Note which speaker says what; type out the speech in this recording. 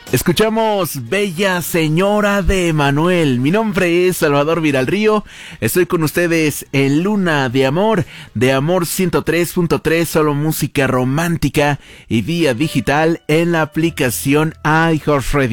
Speaker 1: Escuchamos Bella Señora de Emanuel. Mi nombre es Salvador Viralrío. Estoy con ustedes en Luna de Amor 103.3, solo música romántica y vía digital en la aplicación iHeartRadio.